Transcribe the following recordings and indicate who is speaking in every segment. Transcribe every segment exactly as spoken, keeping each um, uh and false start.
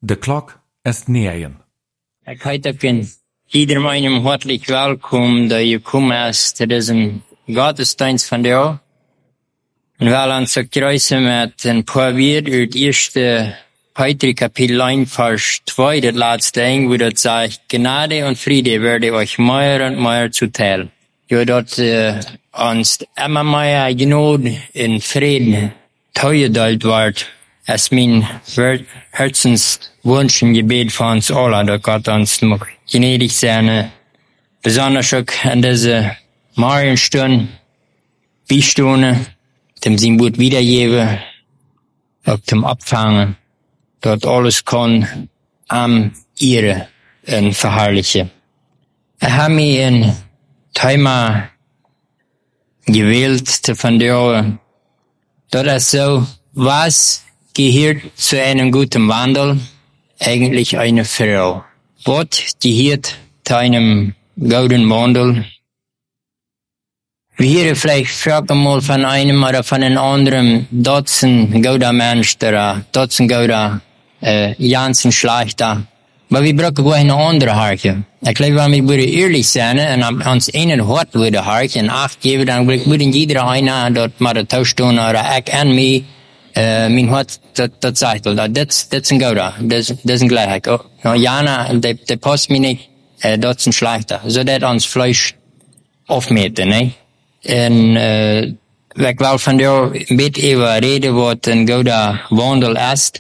Speaker 1: De klok is negen.
Speaker 2: Ik heet ook in iedereen einem hartelijk welkom dat je komen is te deze godsdienst van jou. En we willen ons kruisen met een paar weer uit het eerste Petrus kapitel één vers twee, dat laatste ding, wo dat sagt, Gnade und Friede werde euch mehr und mehr zuteil. Jo, dat uh, ons immer mehr Gnade in Frieden toegedeeld wordt, als mijn herzenswunsch en gebed van ons allen, dat Gott ons mag gnädig zijn, besonders ook in deze Marienstund, bijstonden, dem zijn woord wiedergeven, ook zum opvangen, dat alles kan am Ihre en verherrlichen. Er hat mich ein Thema gewählt zu verdauen. Das ist so, was gehört zu einem guten Wandel? Eigentlich eine Frau. Was gehört zu einem guten Wandel? Wir hören vielleicht früher mal von einem oder von einem anderen Dutzend guter Mensch, der Dutzend guter äh, ganzen schlechter. Aber wir brauchen auch eine andere Harke. Ich glaube, wenn wir ehrlich sein und uns einen Hort würde harken und acht geben, dann würde jeder einer dort mal der Tausch tun oder ich an mich, äh, mein Hort, das sagt, das, das ist ein guter, das, das ist ein Gleichheit. Oh, no, Jana, der, der passt mir nicht, äh, das ist ein schlechter. So, das uns Fleisch aufmeten, ne? En, äh, ich will von dir ein bisschen über reden, was ein guter Wandel ist.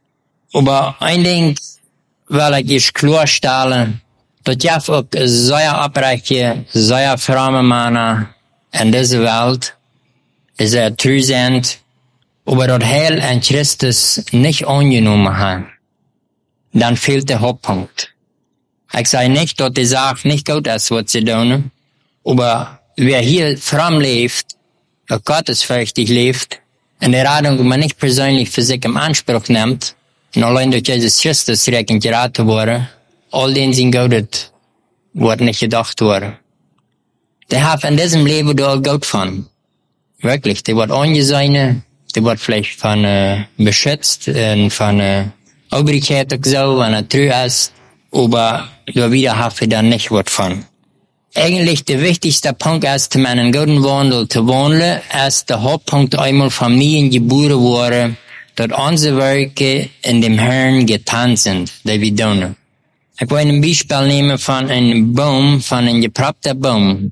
Speaker 2: Aber ein Ding will ich ist klarstellen, dass ich auch sehr abreiche, sehr fromme Männer in dieser Welt, die sehr treu sind, aber das Heil an Christus nicht angenommen haben. Dann fehlt der Hauptpunkt. Ich sage nicht, dass die Sache nicht gut ist, was sie tun, aber wer hier fromm lebt, gottesfürchtig lebt, in der Radung man nicht persönlich für sich im Anspruch nimmt, und allein durch Jesus Christus recken geraten worden, all denen sind Gott, wird nicht gedacht worden. Der hat in diesem Leben da Gott von. Wirklich, der wird angesehen, der wird vielleicht von, äh, beschützt, und von, äh, Obrigkeit auch so, wenn er treu ist, aber da wieder hat er dann nicht was von. Eigentlich der wichtigste Punkt ist, um einen guten Wandel zu wandeln, ist der Hauptpunkt einmal Familien geboren worden, dass unsere Werke in dem Herrn getan sind, die wir tun. Ich will ein Beispiel nehmen von einem Baum, von einem geproppten Baum.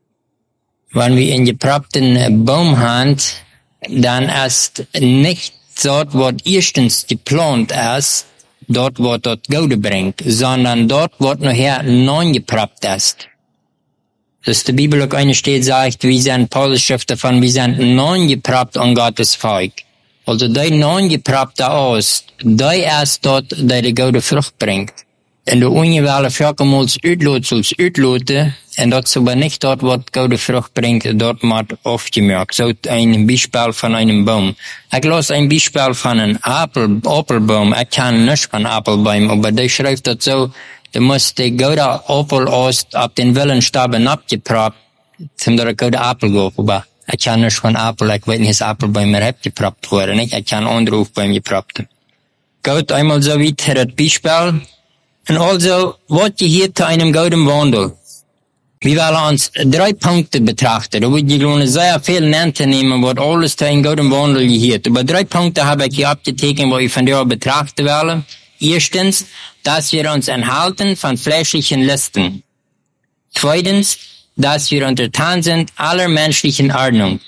Speaker 2: Wenn wir einen geproppten Baum haben, dann ist nicht dort, was erstens geplant ist, dort, was dort Gute bringt, sondern dort, was nachher neu geproppt ist. Dass die Bibel auch eine steht, sagt, wir sind Paulus-Schrift davon, wir sind neu geproppt an Gottes Volk. Also die neu geproppte aus, die ist dort, die die gute Frucht bringt. Und die ungewählte Völkermals uitlotsels uitloten, und das ist aber nicht dort, was gute Frucht bringt, dort wird aufgemerkt. So ein Beispiel von einem Baum. Ich lasse ein Beispiel von einem Apfel, Apfelbaum. Ich kann nicht von Apfelbaum, aber die schreibt das so, du musst die gute Apfel aus, ab den Willenstaben abgeproppt, zum der gute Apfel gehen. Aber ich kann nicht von Apfel, ich weiß nicht, dass Apfelbäume abgeproppt worden, nicht? Ich kann andere Aufbäume geproppt. Gut, einmal so weit, das Beispiel. Und also, was gehört zu einem guten Wandel? Wir wollen uns drei Punkte betrachten. Da würde ich gerne sehr viel nehmen, was alles zu einem guten Wandel gehört. Aber drei Punkte habe ich hier abgetekent, wo ich von dir betrachten will. Erstens, dass wir uns enthalten von fleischlichen Listen. Zweitens, dass wir untertan sind aller menschlichen Ordnung.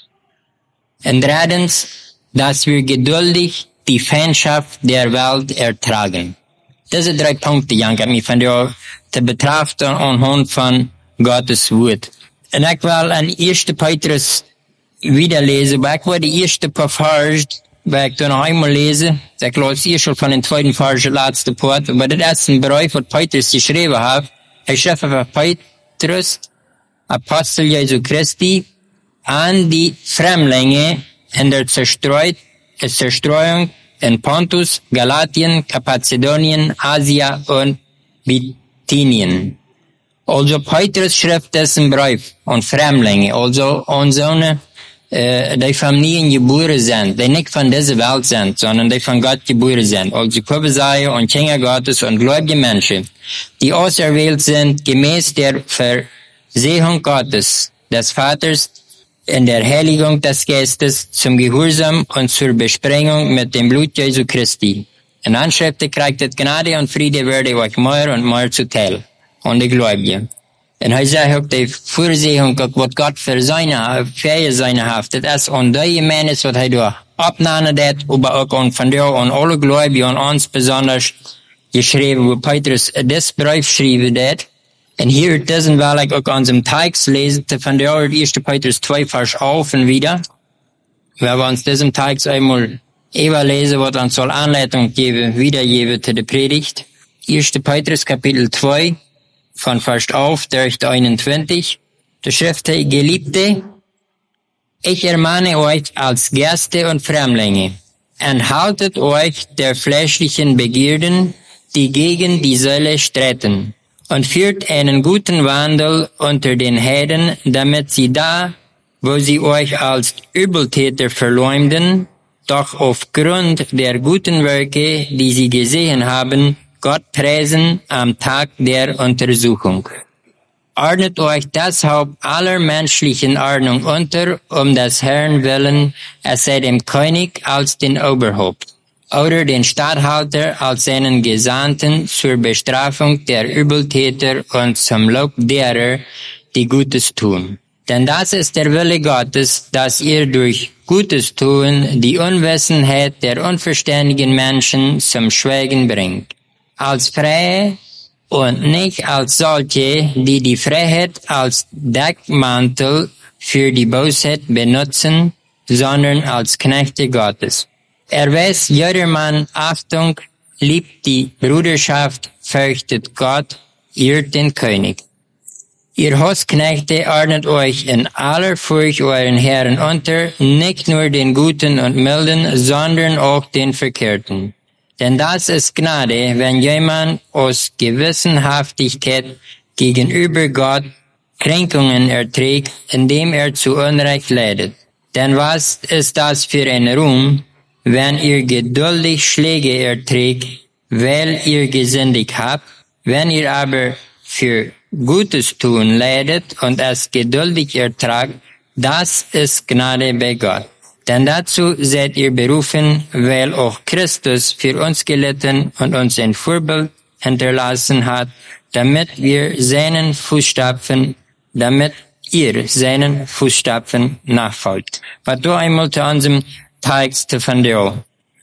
Speaker 2: Und drittens, dass wir geduldig die Feindschaft der Welt ertragen. Diese drei Punkte, Jank, hat mich von dir zu betrachten anhand von Gottes Wort. Und ich will an ersten Petrus wieder lesen, aber ich will die erste paar Verse, weil ich da noch einmal lese, ich lese hier schon von den zweiten Vers, letzte Part, aber das ist ein Brief, was Petrus geschrieben hat. Er schreibt von Petrus, Apostel Jesu Christi, an die Fremdlinge in der Zerstreut, Zerstreuung in Pontus, Galatien, Kapazedonien, Asia und Bithynien. Also Petrus schreibt diesen Brief an Fremdlinge, also an seine äh, die von nie geboren sind, die nicht von dieser Welt sind, sondern die von Gott geboren sind. Also Kobesaie und Kinder Gottes und gläubige Menschen, die auserwählt sind, gemäß der Versehung Gottes, des Vaters, in der Heiligung des Geistes, zum Gehorsam und zur Besprengung mit dem Blut Jesu Christi. In Anschriften kriegt es Gnade und Friede werde euch mehr und mehr zuteil. Und die Gläubige. Und er sagt auch die Vorsehung, was Gott für seine, für seine Haft, das ist und die Gemeinde, was er da abnahmen hat, aber auch und von der und alle Gläubige und uns besonders geschrieben, wo Petrus das Brief schrieben hat. Und hier, diesen will ich auch an dem Text lesen, von der erste Petrus zwei, Vers auf und wieder. Wenn wir uns diesen Text einmal überlesen, was uns soll Anleitung geben, wiedergeben zu der Predigt. erste Petrus, Kapitel zwei, von Vers auf, durch einundzwanzig. Der Schrift, Geliebte, ich ermahne euch als Gäste und Fremdlinge, enthaltet euch der fleischlichen Begierden, die gegen die Seele streiten, und führt einen guten Wandel unter den Heiden, damit sie da, wo sie euch als Übeltäter verleumden, doch aufgrund der guten Werke, die sie gesehen haben, Gott preisen am Tag der Untersuchung. Ordnet euch deshalb aller menschlichen Ordnung unter, um des Herrn willen, es sei dem König als den Oberhaupt, oder den Statthalter als seinen Gesandten zur Bestrafung der Übeltäter und zum Lob derer, die Gutes tun. Denn das ist der Wille Gottes, dass ihr durch Gutes tun die Unwissenheit der unverständigen Menschen zum Schweigen bringt. Als Freie und nicht als solche, die die Freiheit als Deckmantel für die Bosheit benutzen, sondern als Knechte Gottes. Erweist jedermann Achtung, liebt die Bruderschaft, fürchtet Gott, ehrt den König. Ihr Hostknechte ordnet euch in aller Furcht euren Herren unter, nicht nur den Guten und Milden, sondern auch den Verkehrten. Denn das ist Gnade, wenn jemand aus Gewissenhaftigkeit gegenüber Gott Kränkungen erträgt, indem er zu Unrecht leidet. Denn was ist das für ein Ruhm, wenn ihr geduldig Schläge erträgt, weil ihr gesündigt habt, wenn ihr aber für Gutes tun leidet und es geduldig ertragt, das ist Gnade bei Gott. Denn dazu seid ihr berufen, weil auch Christus für uns gelitten und uns ein Vorbild hinterlassen hat, damit wir seinen Fußstapfen, damit ihr seinen Fußstapfen nachfolgt. Was du einmal zu unserem Text von der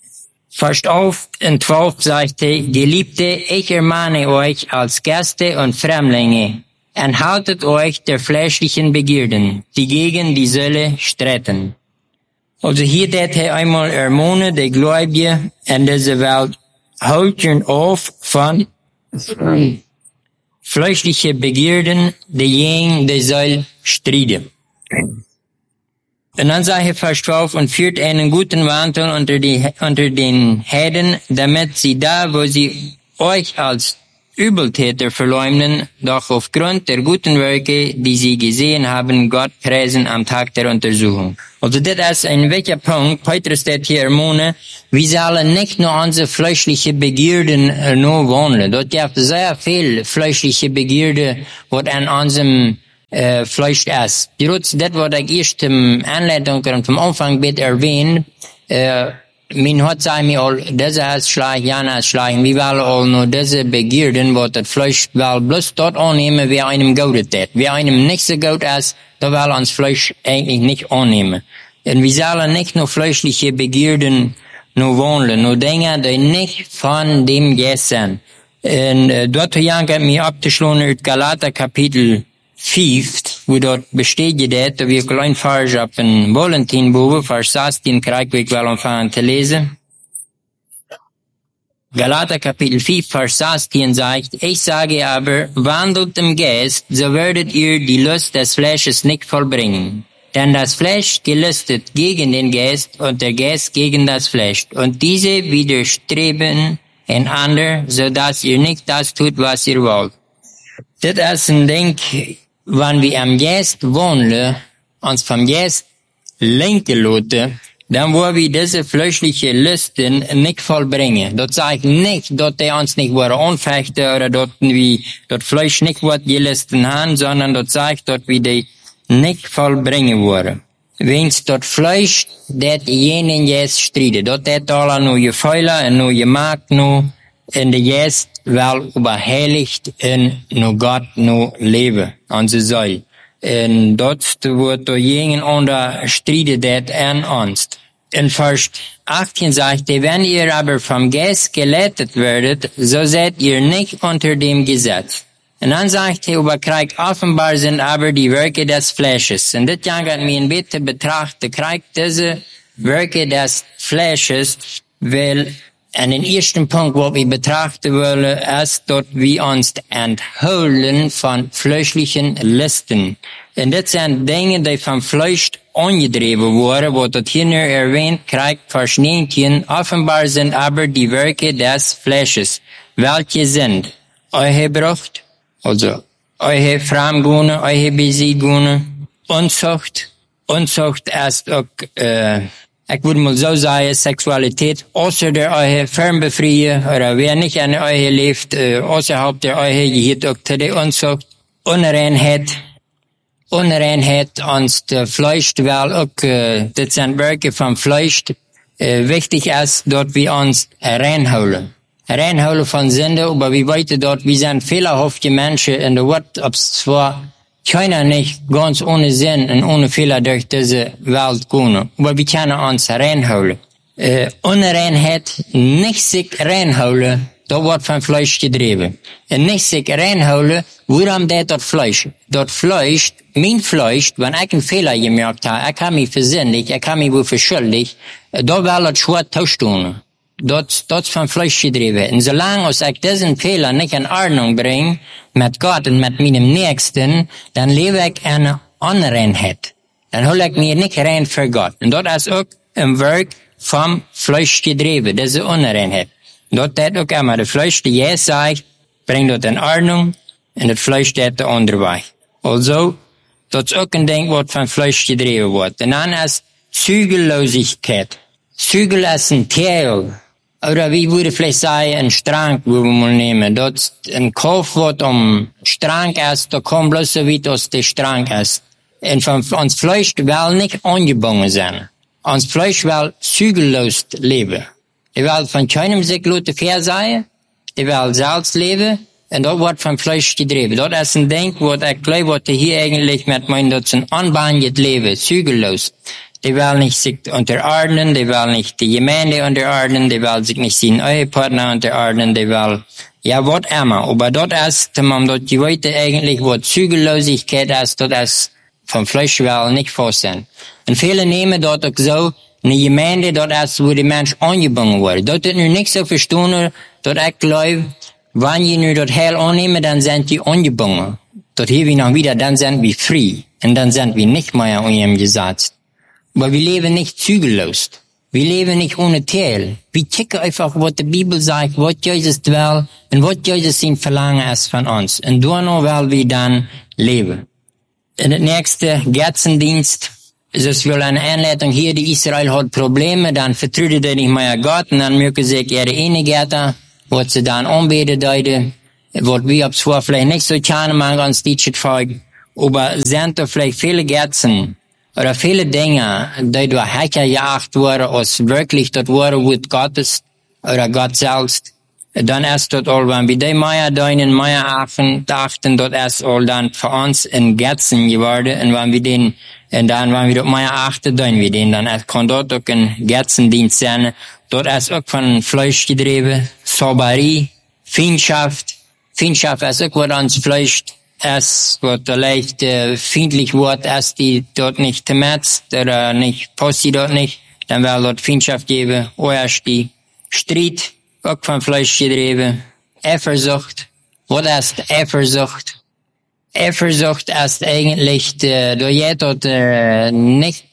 Speaker 2: Vers auf in zwölf sagte, Geliebte, ich ermahne euch als Gäste und Fremdlinge, enthaltet euch der fleischlichen Begierden, die gegen die Seele streiten. Also hier hat er einmal ermahnen, die Gläubige in dieser Welt, halten auf von fleischlichen Begierden, die gegen die Seele streiten. Und dann sagt er Vers zwölf, und führt einen guten Wandel unter, die, unter den Heiden, damit sie da, wo sie euch als Übeltäter verleumden, doch aufgrund der guten Werke, die sie gesehen haben, Gott preisen am Tag der Untersuchung. Also das ist ein wichtiger Punkt. Petrus steht hier ermahnen, wir sollen nicht nur unsere fleischliche Begierden äh, nur wohnen. Dort gibt es sehr viel fleischliche Begierde, was an unserem äh, Fleisch ist. Trotz das, was ich erst im Anleitung und vom Anfang bitte erwähnt, äh, min hat sagt mir all, diese ist schlecht, jana ist schlecht, wir wollen all nur diese Begierden, wo das Fleisch will bloß dort annehmen, wer einem gut ist. Wer einem nicht so gut ist, da will uns Fleisch eigentlich nicht annehmen. Und wir sollen nicht nur fleischliche Begierden nur wohnen, nur Dinge, die nicht von dem Geist sind. Und äh, dort hat mir abgeschlossen in Galater Kapitel fünf, wo dort besteht das, da wir klein Vers auf den Valentinbuch, Vers sechzehn, krieg ich wel anfangen zu lesen. Galater Kapitel fünf, Vers sechzehn sagt, ich sage aber, wandelt im Geist, so werdet ihr die Lust des Fleisches nicht vollbringen. Denn das Fleisch gelüstet gegen den Geist und der Geist gegen das Fleisch. Und diese widerstreben einander, so dass ihr nicht das tut, was ihr wollt. Das ist ein Ding, wenn wir am Geist wohnen, uns vom Geist lenken lassen, dann wollen wir diese fleischliche Listen nicht vollbringen. Das sagt nicht, dass die uns nicht wollen anfechten oder dass wir das Fleisch nicht wird gelisten haben, sondern das sagt, dass wir die nicht vollbringen wollen. Wenn's das Fleisch, das jenen jetzt streiten, dat dat alle nu je vuilen en nu je maakt nu, en de jest wel überheiligt en nu Gott nu leven, onze ziel. En dat wordt door jenen onder streiten dat en ons. In Vers achttien sagt er, wenn ihr aber vom Geist geleitet werdet, so seid ihr nicht unter dem Gesetz. Und dann sagt er, über Krieg offenbar sind aber die Werke des Fleisches. Und das jaget mir ein bisschen betrachten, Krieg diese Werke des Fleisches, weil an den ersten Punkt, wo wir betrachten wollen, ist, dass wir uns entholen von fleischlichen Listen. Und das sind Dinge, die vom Fleisch angedreven worden, wo das hier nur erwähnt, Krieg Vers neunzehn, offenbar sind aber die Werke des Fleisches, welche sind eure Brucht, also eure Fremdgune, eure Besiegune, Unzucht. Unzucht ist auch, äh, ich würde mal so sagen, Sexualität, außer der eure Fernbefreie, oder wer nicht an eure lebt, äh, außerhalb der eure, gehört auch zu der Unzucht, Unreinheit, Unreinheit, uns der Fleisch, weil auch, äh, das sind Werke vom Fleisch, äh, wichtig ist, dort wir uns reinholen. Reinholen von Sünde, aber wir weiter dort, wir sind fehlerhafte Menschen in der Welt, ob's zwar keiner nicht ganz ohne Sinn und ohne Fehler durch diese Welt gehen, aber wir können uns reinholen. Äh, Unreinheit, nicht sich reinholen, da wird von Fleisch gedreven. Und nicht sich reinholen, warum das dort Fleisch? Dort Fleisch, mein Fleisch, wenn ich einen Fehler gemacht habe, ich habe mich versündigt, ich habe mich wohl verschuldigt, da will das schwer tauschen. Dort, dort von Fleisch gedreven. Und solange ich diesen Fehler nicht in Ordnung bringe, mit Gott und mit meinem Nächsten, dann lebe ich eine Unreinheit. Dann hole ich mir nicht rein für Gott. Und dort ist auch ein Werk vom Fleisch gedreven, diese Unreinheit. Dort hat auch immer das Fleisch, die Jesus sagt, bringt dort in Ordnung, und das Fleisch hat der andere Weg. Also, dort ist auch ein Ding, was von Fleisch gedreven wird. Und dann ist Zügellosigkeit. Zügel ist ein Teil. Oder wie würde vielleicht sagen, ein Strang, wo wir mal nehmen. Dort ein Kauf wird um Strang ist, da kommt bloß so weit, dass der Strang ist. Und von uns Fleisch will nicht angebunden sein. Uns Fleisch will zügellos leben. Die will von keinem sich Leute fair sein, die will selbst leben, und dort wird vom Fleisch gedreven. Dort ist ein Ding, wo ich glaube, was hier eigentlich mit meinem, das ist ein unbehandelt Leben, zügellos. Die will nicht sich unterordnen, die will nicht die Gemeinde unterordnen, die will sich nicht seinen Ehepartner unterordnen, die will, ja, was immer. Aber dort ist, man dort die Leute eigentlich, wo Zügellosigkeit ist, dort ist vom Fleisch will nicht vorstellen. Und viele nehmen dort auch so, eine Gemeinde, dort ist, wo die Menschen angebunden werden. Dort ist nur nicht so verstanden, dort ich glaube, wenn die nur dort heil annehmen, dann sind die angebunden. Dort hier wir noch wieder, dann sind wir frei. Und dann sind wir nicht mehr an ihrem Gesetz. Aber wir leben nicht zügellos. Wir leben nicht ohne Teil. Wir checken einfach, was die Bibel sagt, was Jesus will und was Jesus sein Verlangen ist von uns. Und danach wollen wir dann leben. Und das nächste, Götzendienst. Es ist wohl eine Anleitung hier, die Israel hat Probleme, dann vertraut er nicht mehr Gott, und dann mögen sie ihre eine Götter, was sie dann anbeten deuten, was wir zwar vielleicht nicht so kennen, man ganz deutsches Volk, aber sind da vielleicht viele Götzen, oder viele Dinge, die durch Hacker gejagt wurden, als wirklich dort wurde, wo Gott ist, oder Gott selbst, dann ist dort all, wenn wir die Meier deinen, Meier achten, dachten, dort ist all dann für uns ein Götzen geworden, und wenn wir den, und dann, wenn wir dort Meier achten, dann wir den, dann kann dort auch ein Götzendienst sein, dort ist auch von Fleisch gedreven, Sauberie, Feindschaft, Feindschaft ist auch, was uns Fleisch es wird leicht äh, feindlich wird, es die dort nicht metzt oder nicht passt sie dort nicht, dann will dort Feindschaft geben, oder die Streit, auch von Fleisch gedreven, Eifersucht. Was ist Eifersucht? Eifersucht ist eigentlich, äh, du geht dort äh, nicht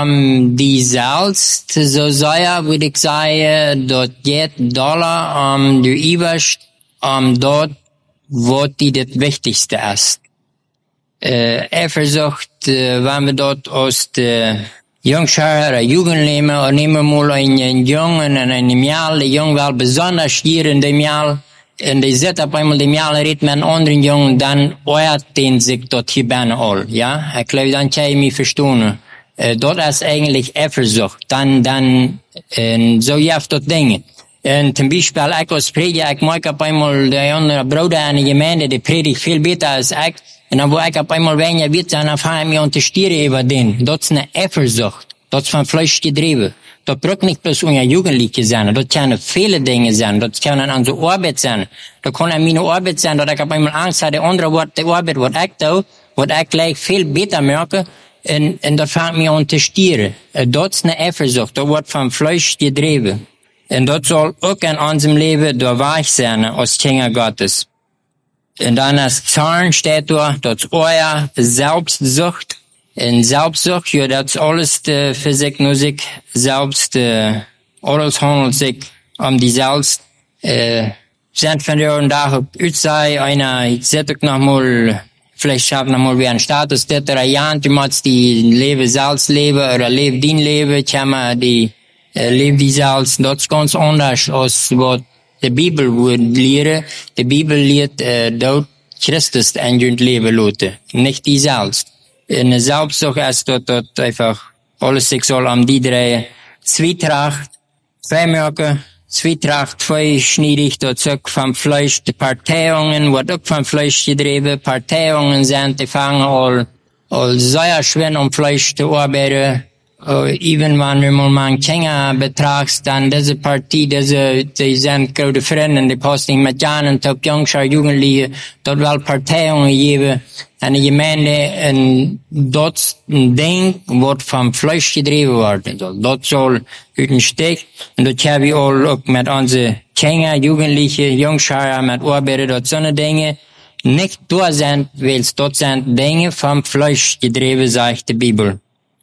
Speaker 2: um die selbst, so sehr würde ich sagen, dort geht Dollar um die Überst, um dort, wo die das Wichtigste ist. Äh, Eifersucht, äh, wenn wir dort aus der Jungschar oder Jugendlicher, und nehmen wir mal einen Jungen und einen Jahr, der Jung war besonders hier in dem Jahr, und die sieht auf einmal dem Jahr, redet mit einem anderen Jungen, dann euert den sich dort hier bei all, ja. Ich glaube, dann kann ich mich verstehen. Äh, dort ist eigentlich Eifersucht, dann, dann, äh, so jaft dort Dinge. Und zum Beispiel, ich als Prediger, ich mag auf einmal der andere Bruder in der Gemeinde, der predigt viel besser als ich. Und dann, wo ich auf einmal weniger wird, dann erfahre ich mich unterstützen über den. Dort ist eine Eifersucht. Dort ist von Fleisch getrieben. Dort braucht nicht bloß unser Jugendliche sein. Dort können viele Dinge sein. Dort können unsere Arbeit sein. Dort kann meine Arbeit sein, dort ich auf einmal Angst habe, der andere Wort, die Arbeit, was ich tue, was ich gleich viel besser merke. Und, und dort fängt mich unterstützen. Dort ist eine Eifersucht. Dort wird von Fleisch getrieben. Und dort soll auch in unserem Leben da weich sein, als Kinder Gottes. Und dann als Zorn steht da, dort ist euer Selbstsucht. Und Selbstsucht, ja, das ist alles äh, für sich, nur sich selbst, äh, alles handelt sich um die Selbst. Äh, sind von der Tag auf Utzei, einer, ich seh doch noch mal, vielleicht schafft noch mal wie ein Status, der drei Jahre, du machst die Leben selbst leben, oder lebe dein Leben, kann die, äh, lebe die selbst, das ist ganz anders, als was die Bibel würde lehren. Die Bibel lehrt, äh, dort Christus ein Leben lote, nicht die selbst. In der Selbstsucht ist dort, dort einfach alles sich soll um die drei Zwietracht, Vermerke, Zwietracht, zweischneidig, dort zurück vom Fleisch, die Parteiungen, wird auch vom Fleisch getrieben, Parteiungen sind, die fangen all, all sehr schwer um Fleisch zu arbeiten. Uh, even wenn wir mal Kinder betrachten, dann diese Partie, diese, die sind gute Freunde, die passen mit Jahren, top Jungschar, Jugendliche, dort will Parteiungen geben, eine Gemeinde, und dort ein Ding, wird vom Fleisch getrieben werden. Dort soll über den Steg, und dort haben wir auch mit unseren Kinder, Jugendliche, Jungschar, mit Arbeiter, dort so eine Dinge, nicht da sind, weil es dort sind Dinge vom Fleisch getrieben, sagt die Bibel.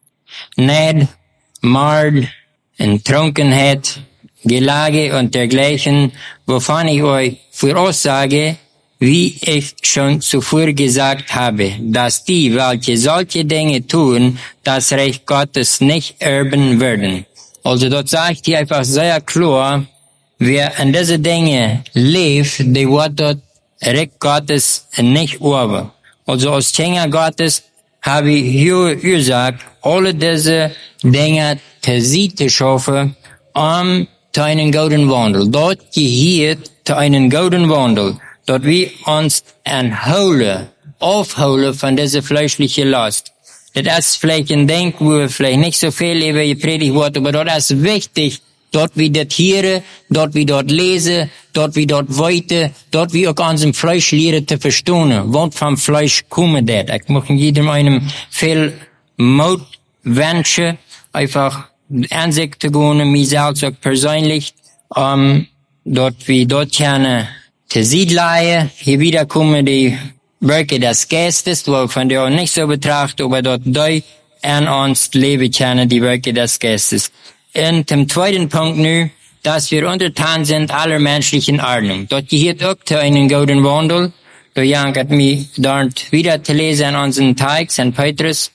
Speaker 2: Neid, Mord und Trunkenheit, Gelage und dergleichen, wovon ich euch voraussage, wie ich schon zuvor gesagt habe, dass die, welche solche Dinge tun, das Reich Gottes nicht erben werden. Also dort sagt hier einfach sehr klar, wer an diese Dinge lebt, der wird dort Reich Gottes nicht erben. Also als Kinder Gottes habe ich hier gesagt, alle diese Dinge zu sie zu schaffen, um zu einem guten Wandel. Dort gehört zu einem guten Wandel. Dort wir uns entholen, aufholen von dieser fleischlichen Last. Das ist vielleicht ein Ding, wo wir vielleicht nicht so viel über gepredigt wird, aber dort ist wichtig, dort wie das Tiere, dort wie dort lesen, dort wie dort weite, dort wie auch unserem Fleisch lernen zu verstehen. Was vom Fleisch kommt das? Ich möchte jedem einem viel Mut wünschen, einfach Ansicht zu gehen, mich selbst auch persönlich, um, dort wie dort gerne zu Siedleihe, hier wieder kommen die Werke des Geistes, wo von der auch nicht so betrachtet, aber dort durch an uns leben können, die Werke des Geistes. Und zum zweiten Punkt nu, dass wir untertan sind aller menschlichen Ordnung. Dort gehört auch zu einem guten Wandel. Da jankert mich dort wieder zu lesen an unseren Teig, Sankt Petrus.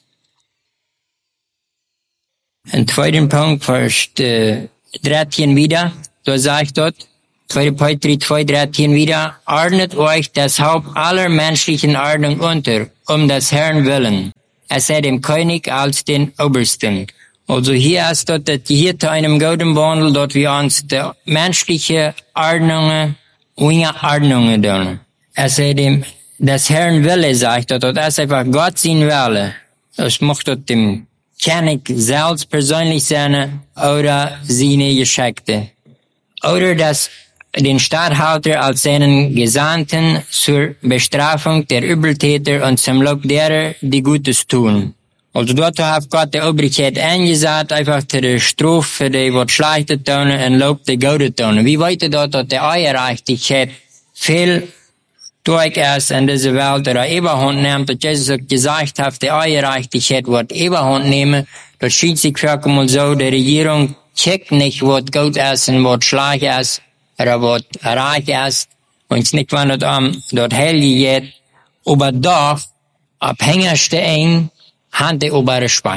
Speaker 2: Ein zweiten Punkt, Vers äh, dreizehn wieder, da sagt dort, zweiter Petrus zwei, dreizehn wieder, ordnet euch das Haupt aller menschlichen Ordnung unter, um des Herrn willen. Es sei dem König als den Obersten. Also hier ist dort, dass hier zu einem guten Wandel, dort wir uns die menschliche Ordnungen, ohne Ordnungen tun. Es sei dem, des Herrn Wille, sagt dort, dort ist einfach Gott sein Wille. Es macht dort dem König selbst persönlich sein, oder seine Geschickte. Oder das den Statthalter als seinen Gesandten zur Bestrafung der Übeltäter und zum Lob derer, die Gutes tun. Also dort hat Gott die Obrigkeit eingesagt, einfach zu der Strafe für die, was Schlechte tun und Lob die Gute tun. Wie weit dort, dass die Eierreichtigkeit viel durch ist in dieser Welt oder Überhand nimmt, dass Jesus auch gesagt hat, die Eierreichtigkeit wird Überhand nehmen, das schien sich wirklich mal so, die Regierung checkt nicht, was gut ist und was schlecht ist, oder was reich ist, und es nicht, wenn es um dort hell geht, aber doch, abhängigste ein, Hand der obere Schwein.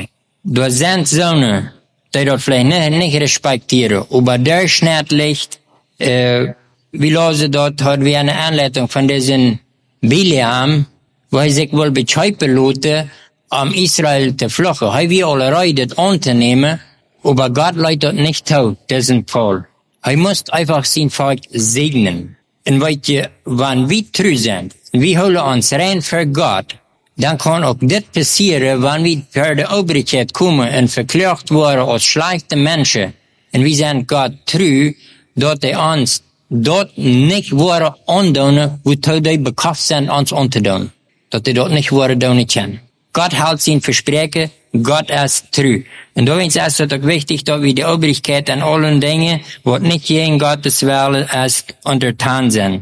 Speaker 2: da sind Söhne, die dort vielleicht nicht, nicht respektieren, aber durchschnittlich, äh, wie lose dort hat wir eine Anleitung von diesen Bileam, wo er sich wohl beschreiben lässt, um Israel zu fluchen. Er will alle Reide unternehmen, aber Gott lässt dort nicht tot, diesen Fall. Er muss einfach sein Volk segnen. Und weißt du, wenn wir treu sind, wir holen uns rein für Gott, dann kann auch das passieren, wenn wir für die Obrigkeit kommen und verklagt worden als schlechte Menschen. Und wir sind Gott treu, dass er uns dort nicht worden andaunen, wozu die bekauft sind, uns unterdonen. Dass die dort nicht worden daunen können. Gott hält sein Versprechen, Gott ist treu. Und da ist es auch wichtig, dass wir die Obrigkeit an allen Dingen, was nicht gegen Gottes Wille ist, untertan sind.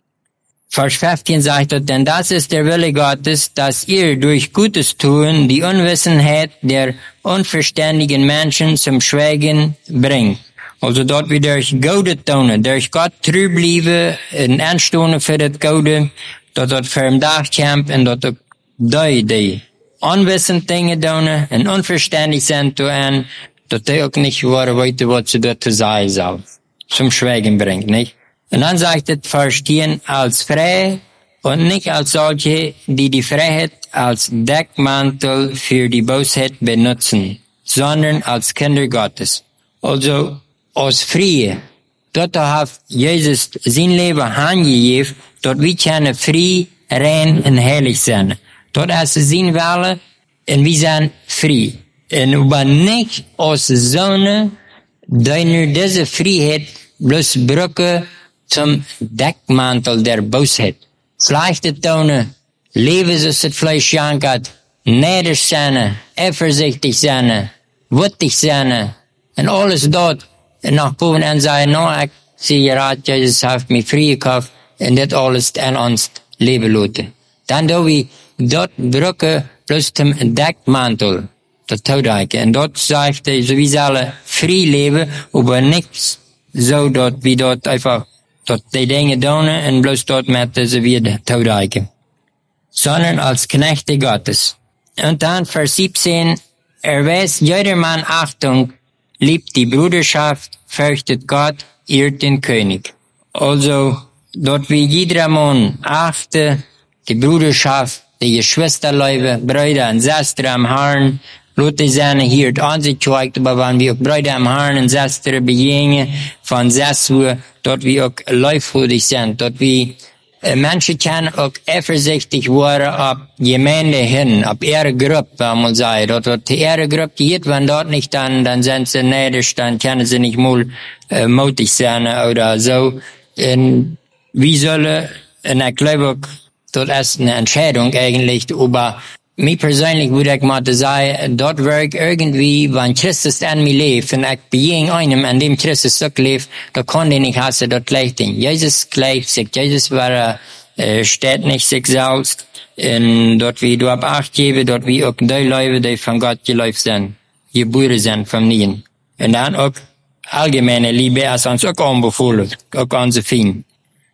Speaker 2: Vers fünfzehn sagt dort, denn das ist der Wille Gottes, dass ihr durch Gutes tun die Unwissenheit der unverständigen Menschen zum Schweigen bringt. Also dort wir durch Gode tun, durch Gott treu bleiben, in Anstoßen für das Gode, dort dort für im Dach kämpfen und dort die, die unwissend Dinge tun und unverständlich sind tun, dort die auch nicht wahr weiter, was sie dort zu sagen soll. Zum Schweigen bringt, nicht? Und dann sagt es, verstehen als frei und nicht als solche, die die Freiheit als Deckmantel für die Bosheit benutzen, sondern als Kinder Gottes. Also, als Frie, dort hat Jesus sein Leben angegeben, dort wir können frei, rein und heilig sein. Dort ist sein Wille und wir sind frei. Und aber nicht als Sonne, die nur diese Freiheit bloß brücken zum Deckmantel der Bosheit. Schlechte Töne, Leben so es Fleisch jankert, neidisch sein, eifersüchtig sein, wütig sein, und alles dort. Und nach boven en sagen, no, ich sehe rat, Jesus hat mich frei gekauft, und das alles an uns leben lassen. Dann do wir dort brücken, bloß zum Deckmantel, der Todreiche. Und dort sagt er, so wie sie alle frei leben, aber nichts so dort, wie dort einfach dort die Dinge tun und bloß dort mit sie wieder Todreiche. Sondern als Knechte Gottes. Und dann Vers siebzehn, erweist jedermann Achtung, liebt die Bruderschaft, fürchtet Gott, ehrt den König. Also, dort wie jeder Mann achte, die Bruderschaft, die Geschwisterleute, Brüder und Schwestern am Herrn, Leute sind hier angezeigt, aber wenn wir auch Brüder am Herrn und Schwestern begegnen, von Sessur, dort wie auch leufhütig sind, dort wie äh, Menschen können auch eifersüchtig werden ab Gemeinde hin, ab ihre Gruppe, wenn man sagt, dort, dort die ihre Gruppe geht, wenn dort nicht dann, dann sind sie neidisch, dann können sie nicht mal äh, mutig sein oder so. Und wie soll, und ich glaube auch, dort ist eine Entscheidung eigentlich, aber mir persönlich würde ich mal sagen, dort wirkt irgendwie, wenn Christus an mir lebt, und ich begegne einem, an dem Christus auch lebt, da kann ich nicht hassen, dort gleich den. Jesus gleicht sich, Jesus war, äh, steht nicht sich selbst, und dort wie du ab Acht gebe, dort wie auch die Leute, die von Gott geläuft sind, geboren sind vom Nien. Und dann auch allgemeine Liebe, als uns auch anbefohlen, auch unsere Finden.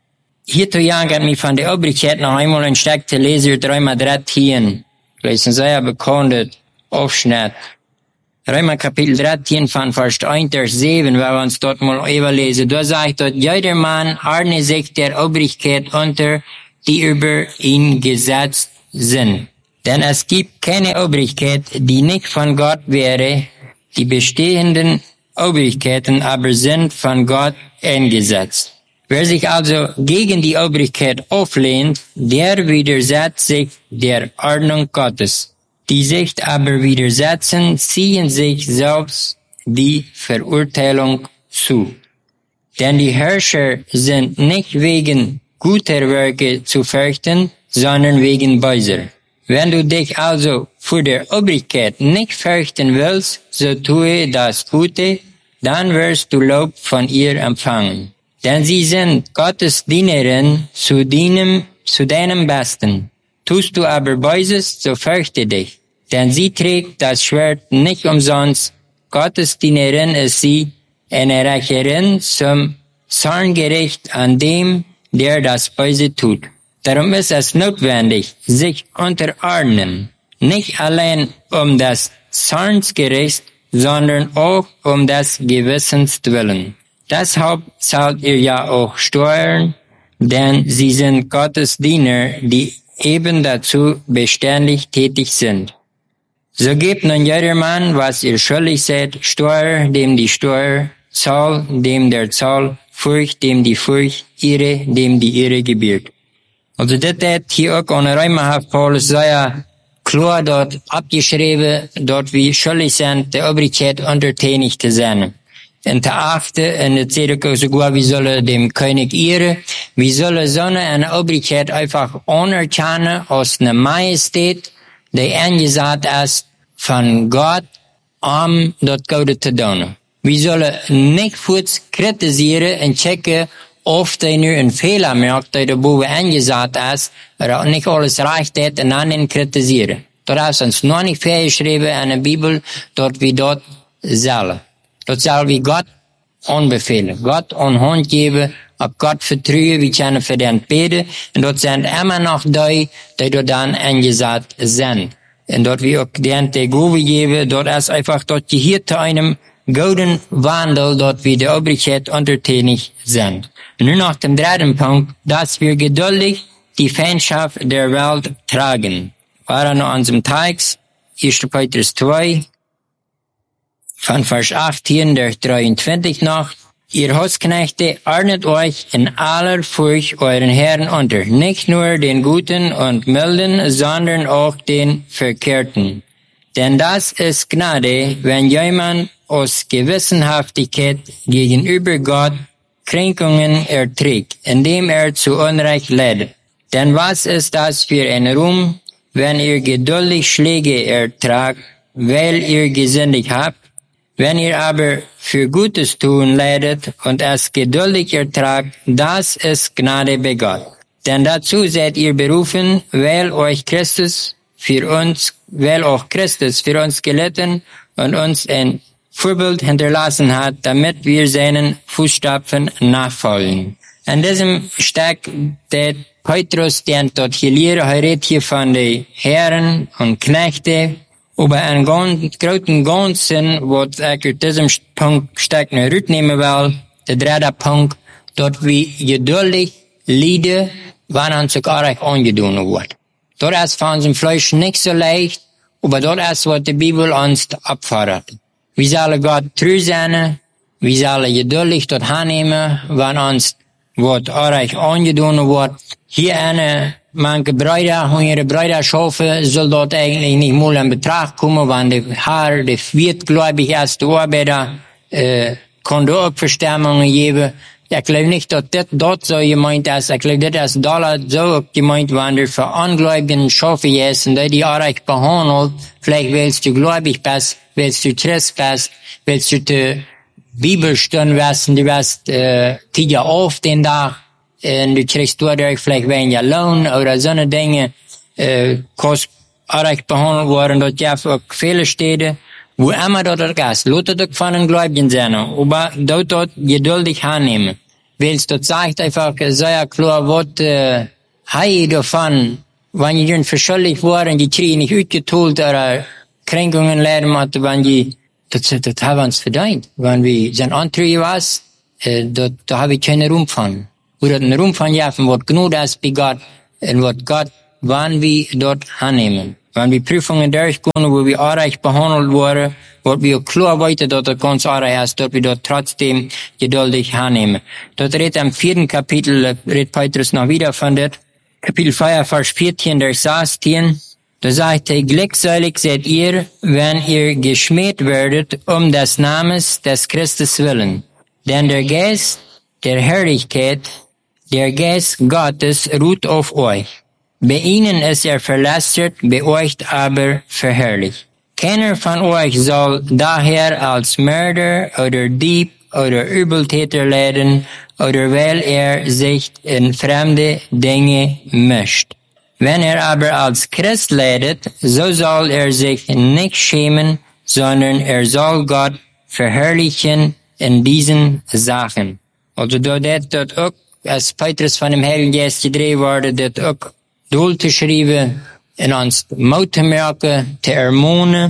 Speaker 2: Hier zu jagen hat mich von der Obrigkeit noch einmal ein Stück zu lesen, dreimal dreizehn. Das ist ein sehr bekannter Aufschnitt. Römer Kapitel dreizehn von Vers eins bis sieben, wenn wir uns dort mal überlesen. Da sagt dort, jedermann ordne sich der Obrigkeit unter, die über ihn gesetzt sind. Denn es gibt keine Obrigkeit, die nicht von Gott wäre. Die bestehenden Obrigkeiten aber sind von Gott eingesetzt. Wer sich also gegen die Obrigkeit auflehnt, der widersetzt sich der Ordnung Gottes. Die sich aber widersetzen, ziehen sich selbst die Verurteilung zu. Denn die Herrscher sind nicht wegen guter Werke zu fürchten, sondern wegen böser. Wenn du dich also vor der Obrigkeit nicht fürchten willst, so tue das Gute, dann wirst du Lob von ihr empfangen. Denn sie sind Gottes Dienerin zu deinem, zu deinem Besten. Tust du aber Böses, so fürchte dich. Denn sie trägt das Schwert nicht umsonst. Gottes Dienerin ist sie, eine Rächerin zum Zorngericht an dem, der das Böse tut. Darum ist es notwendig, sich unterordnen. Nicht allein um des Zornsgericht, sondern auch um des Gewissens willen. Deshalb zahlt ihr ja auch Steuern, denn sie sind Gottes Diener, die eben dazu beständig tätig sind. So gebt nun jedermann, was ihr schuldig seid, Steuer, dem die Steuer, Zoll, dem der Zoll, Furcht, dem die Furcht, Ehre, dem die Ehre gebührt. Also das hat hier auch ohne Räumerhaft Paulus sei ja klar dort abgeschrieben, dort wie schuldig sind, der Obrigkeit untertänig zu sein. Und der achte, in der Zedek sogar, wie solle dem König Ehre, wie solle so eine Obrigkeit einfach anerkennen aus einer Majestät, die angesagt ist von Gott, um dort Gute zu tun. Wir sollen nicht kurz kritisieren und checken, ob der nur einen Fehler macht, der der Bube angesagt ist, oder nicht alles recht hat, und dann ihn kritisieren. Dort ist uns noch nicht vorgeschrieben in der Bibel, dort wie dort sollen. Dort soll wie Gott anbefehlen, Gott an geben, ob Gott vertrauen, wir können für den beten, und dort sind immer noch die, die dort dann angesagt sind. Und dort wie auch den der Gove geben, dort ist einfach dort hier zu einem guten Wandel, dort wie die Obrigkeit untertänig sind. Und nun noch dem dritten Punkt, dass wir geduldig die Feindschaft der Welt tragen. War noch an unserem Text, erster Petrus zwei, von Vers achtzehn durch dreiundzwanzig noch. Ihr Hausknechte, ordnet euch in aller Furcht euren Herrn unter, nicht nur den Guten und Milden, sondern auch den Verkehrten. Denn das ist Gnade, wenn jemand aus Gewissenhaftigkeit gegenüber Gott Kränkungen erträgt, indem er zu Unrecht leidet. Denn was ist das für ein Ruhm, wenn ihr geduldig Schläge ertragt, weil ihr gesündigt habt? Wenn ihr aber für Gutes tun leidet und es geduldig ertragt, das ist Gnade bei Gott. Denn dazu seid ihr berufen, weil euch Christus für uns, weil auch Christus für uns gelitten und uns ein Vorbild hinterlassen hat, damit wir seinen Fußstapfen nachfolgen. In diesem steckt der Petrus, der dort hier lehrt, er redet hier von den Herren und Knechte, aber einen großen Ganzen, wo ich in diesem Punkt stark noch rücknehmen will, der dritte Punkt, dort wie geduldig Lieder, wann uns auch recht angedungen wird. Dort ist von unserem Fleisch nicht so leicht, aber dort ist, was die Bibel uns abfordert. Wir sollen Gott treu sein, wir sollen geduldig dort annehmen, wann uns was auch recht angedungen wird. Hier eine manche Brüder und ihre Brüderschafe soll dort eigentlich nicht mal in Betracht kommen, wenn die Herr, die viertgläubig erste Arbeiter, äh, konnte auch Verstärkungen geben. Ich glaube nicht, dass das dort so gemeint ist. Ich glaube, das ist dort so gemeint, wenn du für Ungläubigen Schafe ist und die auch recht behandelt. Vielleicht willst du gläubig bist, willst du Christ bist, willst du die Bibelstunde wissen, du wirst, äh, tiger auf den Tag. Und du kriegst dadurch vielleicht weniger Lohn oder so eine Dinge, äh, kost auch behandelt worden, dort ja auch viele Städte, wo immer dort ist, Leute dort von den Gläubigen sein, aber dort dort geduldig annehmen. Willst du sagt einfach, sehr klar, was, äh, hei davon, wenn die verschuldigt wurden, die kriegen nicht ausgeteilt oder Kränkungen leiden hatten, wenn die, das, das haben wir uns verdient. Wenn wir sind Anträge was, äh, dort, da habe ich keine Ruhm von. Oder den Ruhm von Jaffen, was genug ist bei Gott, und was Gott, wann wir dort annehmen. Wenn wir Prüfungen durchgehen, wo wir arreich behandelt wurden, wo wir klar weiter, dass das ganz arreich ist, dort wir dort trotzdem geduldig annehmen. Dort redet am vierten Kapitel, redet Petrus noch wieder von das, Kapitel vier, Vers vierzehn durch sechzehn, da sagt er, glückselig seid ihr, wenn ihr geschmäht werdet, um des Namens des Christus willen. Denn der Geist der Herrlichkeit, der Geist Gottes ruht auf euch. Bei ihnen ist er verlästert, bei euch aber verherrlicht. Keiner von euch soll daher als Mörder oder Dieb oder Übeltäter leiden, oder weil er sich in fremde Dinge mischt. Wenn er aber als Christ leidet, so soll er sich nicht schämen, sondern er soll Gott verherrlichen in diesen Sachen. Also dort hat dort auch, als Petrus von dem Heiligen Geist gedreht wurde, dort auch durchgeschrieben, in uns Mut zu merken, zu ermahnen,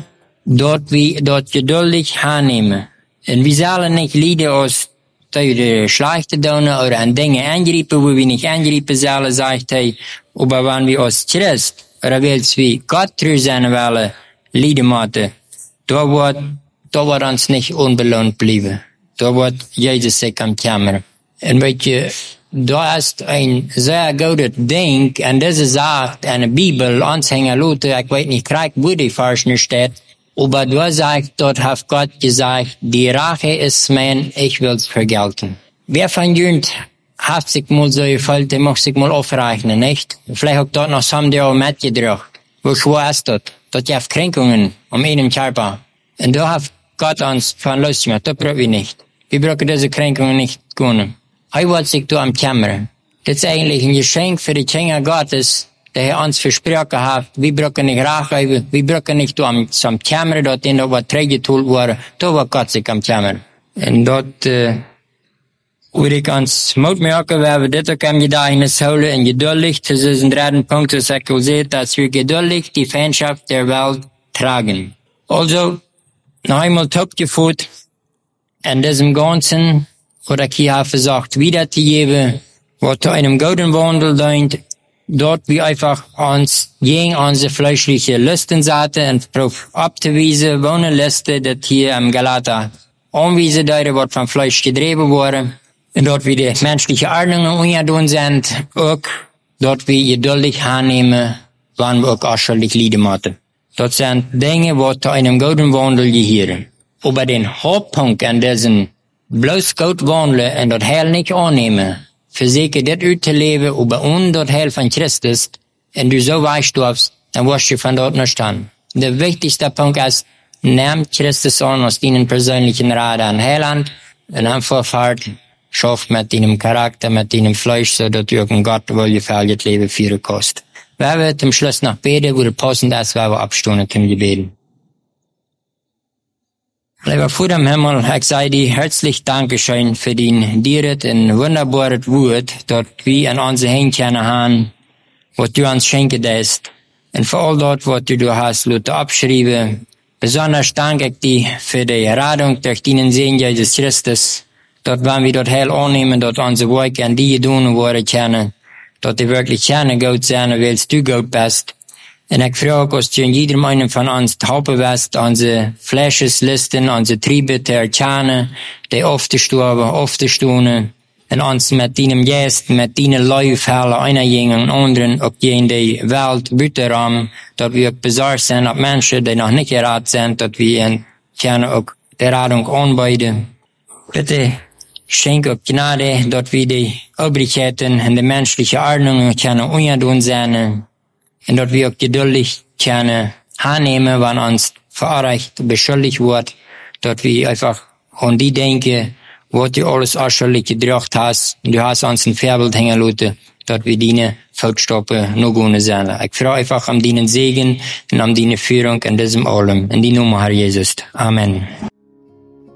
Speaker 2: dort wie, dort geduldig aannemen. En we zullen niet lijden als door de slechte doen oder an Dinge angreifen, wo wir nicht angreifen sollen, sagt er. Aber wenn wir als Christ, oder willst wie Gott treu sein wollen, lijden moeten, da wird, da wird uns nicht unbelohnt bleiben. Da wird Jesus sich am Kämmer. Und weet je, da ist ein sehr gutes Ding, und das sagt eine Bibel, Anhänger Luther, ich weiß nicht, krieg, wo die Versen steht, aber da sagt, dort hat Gott gesagt, die Rache ist mein, ich will's vergelten. Wer von Jünd hat sich mal so gefällt, der muss sich mal aufrechnen, nicht? Vielleicht hat dort noch some der auch mitgedrückt. Wo schwer ist das? Dort gibt Kränkungen um einen Körper. Und da hat Gott uns von Lust gemacht, das brauchen wir nicht. Wir brauchen diese Kränkungen nicht können. Er wollte sich da am Kämmer. Das ist eigentlich ein Geschenk für die Kinder Gottes, der er uns versprochen hat. Wir brauchen nicht Rache, wir brauchen nicht da am, am Kämmer, dort in der was trägetult wurde, da war Gott sich am Kämmer. Und dort, äh, würde ich uns Mut merken, wenn wir das auch am Gedächtnis holen und geduldig, das ist ein dritten Punkt, das ich will sehen, dass wir geduldig die Feindschaft der Welt tragen. Also, noch einmal topgeführt, in diesem Ganzen, oder ich hier habe versucht, wiederzugeben, was zu einem guten Wandel dient, dort wir einfach uns gegen unsere fleischliche Lüsten setzen und darauf abzuweisen, wo eine Liste, das hier am Galater anweisen, da wird vom Fleisch getrieben worden, und dort wie die menschliche Ordnungen ungetan sind, auch dort wir geduldig annehmen, wann wir auch ausschuldig leiden müssen. Dort sind Dinge, die zu einem guten Wandel gehören. Aber den Hauptpunkt an diesen bloß gut wandeln und dort Heil nicht annehmen, versuche das auszuleben, aber ohne dort Heil von Christus, und du so weichstufst, dann wirst du von dort nicht an. Der wichtigste Punkt ist, nimm Christus an aus deinen persönlichen Rat an Heiland, und dann verfahrt, schafft mit deinem Charakter, mit deinem Fleisch, so dass du ein Gott wohlgefälliges Leben führen kannst. Wer wird zum Schluss noch beten, wo der passend ist, weil wir abstunden zum Gebeten. Lieber Vater im Himmel, ich sage dir herzlich Dankeschön für den Dieret und wunderbares Wort, dort wir an unsere Händchen haben, was du uns schenken lässt. Und für all dort, was du du hast, Leute abschreiben. Besonders danke ich dir für die Erradung durch deinen Segen Jesus Christus. Dort wollen wir dort Heil annehmen, dort unsere Werke an die tun worden können. Dort die wirklich gerne gut sein, weil du gut bist. Und ich frage, dass du in jedem einen von uns taube wirst, unsere Fleischeslisten, unsere Triebe zu erkennen, die oft sterben, oft stunden, und uns mit deinem Geist, mit deinen Leufhellen, einer gegen anderen, auch in die Welt büterraum, dass wir besorgt sind, ob Menschen, die noch nicht geraten sind, dass wir können auch die Radung anbieten. Bitte, schenk auch Gnade, dass wir die Obrigkeiten und die menschliche Ordnung können ungetan sein, und dort wir auch geduldig können annehmen, wenn uns verurteilt, beschuldigt wird, dort wir einfach an die denken, was du alles ausschuldig gedrückt hast, und du hast uns ein Vorbild hängen lassen, dort wir deine Fußstapfen noch gehen sollen. Ich freue einfach um deinen Segen und um deine Führung in diesem allem. In die Nummer, Herr Jesus. Amen.